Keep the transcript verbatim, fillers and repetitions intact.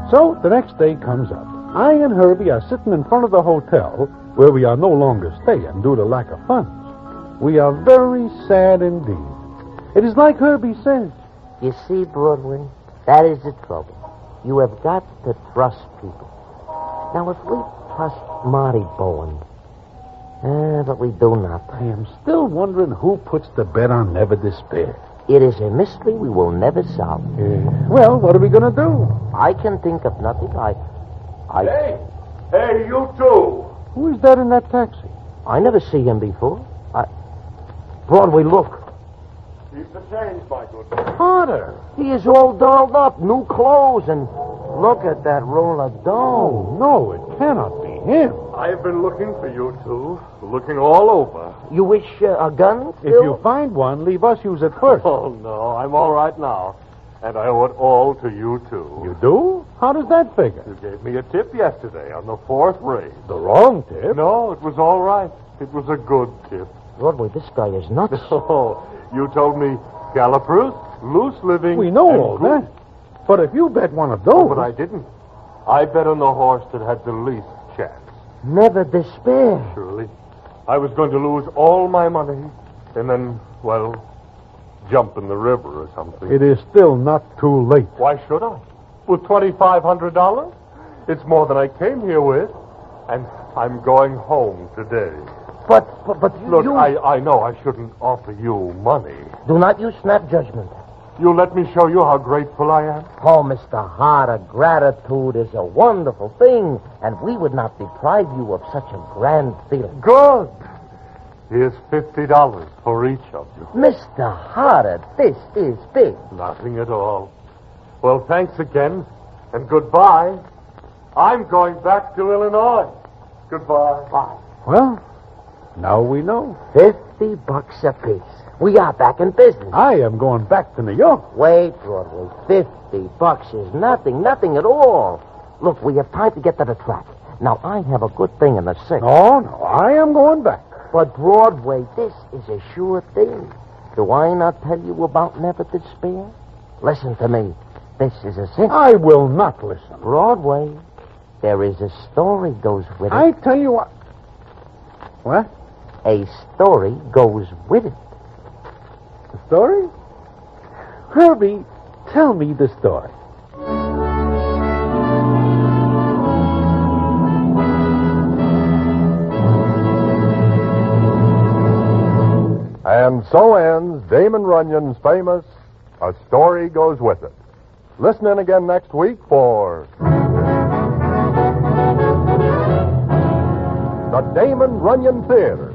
So the next day comes up. I and Herbie are sitting in front of the hotel where we are no longer staying due to lack of funds. We are very sad indeed. It is like Herbie says. You see, Broadway, that is the trouble. You have got to trust people. Now, if we trust Marty Bowen, eh, but we do not. I am still wondering who puts the bet on Never Despair. It is a mystery we will never solve. Uh, well, what are we going to do? I can think of nothing. I... I... Hey! Hey, you two! Who is that in that taxi? I never see him before. I... Broadway, look. Keep the change, my good man. Carter! He is all dolled up, new clothes, and look at that roll of dough. Oh, no, it cannot be him. I've been looking for you two, looking all over. You wish uh, a gun If still? you find one, leave us use it first. Oh, no, I'm all right now. And I owe it all to you two. You do? How does that figure? You gave me a tip yesterday on the fourth race. The wrong tip. No, it was all right. It was a good tip. Broadway, this guy is nuts. Oh, you told me Gallipers, loose living. We know and all good. that. But if you bet one of those... But I didn't. I bet on the horse that had the least chance. Never despair. Surely. I was going to lose all my money and then, well, jump in the river or something. It is still not too late. Why should I? With twenty-five hundred dollars? It's more than I came here with. And I'm going home today. But, but, but Look, you... I, I know I shouldn't offer you money. Do not use snap judgment. You let me show you how grateful I am? Oh, Mister Harder, gratitude is a wonderful thing, and we would not deprive you of such a grand feeling. Good. Here's fifty dollars for each of you. Mister Harder, this is big. Nothing at all. Well, thanks again, and goodbye. I'm going back to Illinois. Goodbye. Bye. Well, now we know. Fifty bucks apiece. We are back in business. I am going back to New York. Wait, Broadway. Fifty bucks is nothing, nothing at all. Look, we have time to get to the track. Now, I have a good thing in the sixth. No, no, I am going back. But, Broadway, this is a sure thing. Do I not tell you about Never Despair? Listen to me. This is a cinch. I will not listen. Broadway, there is a story goes with it. I tell you what. What? A story goes with it. The story? Herbie, tell me the story. And so ends Damon Runyon's famous A Story Goes With It. Listen in again next week for the Damon Runyon Theater.